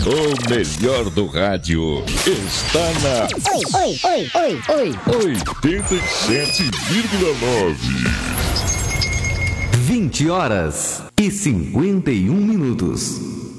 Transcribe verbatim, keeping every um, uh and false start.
O melhor do rádio está na Oi, oi, oi, oi, oi. oitenta e sete vírgula nove. vinte horas e cinquenta e um minutos.